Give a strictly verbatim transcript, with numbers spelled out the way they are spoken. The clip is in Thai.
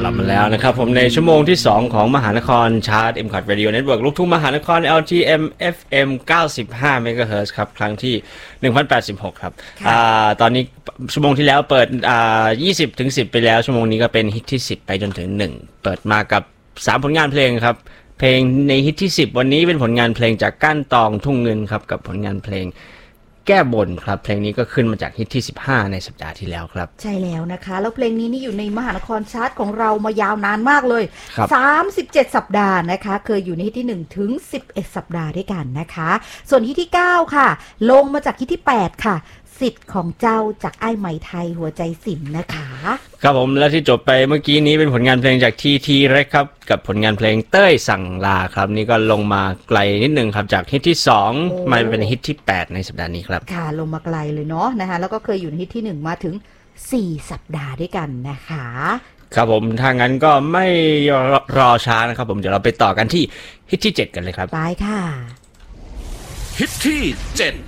ลับมาแล้วนะครับผมในชั่วโมงที่สองของมหานครชาร์ต เอ็ม คอท Radio Network ลูกทุ่งมหานคร แอล ที เอ็ม เอฟ เอ็ม เก้าสิบห้า เมกะเฮิรตซ์ครับครั้งที่ หนึ่งพันแปดสิบหก ครับอ่าตอนนี้ชั่วโมงที่แล้วเปิดอ่า ยี่สิบถึงสิบ ไปแล้วชั่วโมงนี้ก็เป็นฮิตที่สิบไปจนถึงหนึ่งเปิดมากับสามผลงานเพลงครับเพลงในฮิตที่สิบวันนี้เป็นผลงานเพลงจากก้านตองทุ่งเงินครับกับผลงานเพลงแก้บนครับเพลงนี้ก็ขึ้นมาจากฮิตที่สิบห้าในสัปดาห์ที่แล้วครับใช่แล้วนะคะแล้วเพลงนี้นี่อยู่ในมหานครชาร์ตของเรามายาวนานมากเลยสามสิบเจ็ดสัปดาห์นะคะเคยอยู่ในฮิตที่หนึ่งถึงสิบเอ็ดสัปดาห์ด้วยกันนะคะส่วนฮิตที่เก้าค่ะลงมาจากฮิตที่แปดค่ะสิทธิ์ของเจ้าจากไอ้ไหมไทยหัวใจสินนะคะครับผมและที่จบไปเมื่อกี้นี้เป็นผลงานเพลงจากทีทีเร็กครับกับผลงานเพลงเต้ยสั่งลาครับนี่ก็ลงมาไกลนิดนึงครับจากฮิตที่สองมาเป็นฮิตที่แปดในสัปดาห์นี้ครับค่ะลงมาไกลเลยเนาะนะคะแล้วก็เคยอยู่ในฮิตที่หนึ่งมาถึงสี่สัปดาห์ด้วยกันนะคะครับผมถ้างั้นก็ไม่รอช้านะครับผมเดี๋ยวเราไปต่อกันที่ฮิตที่เจ็ดกันเลยครับไปค่ะฮิตที่เจ็ด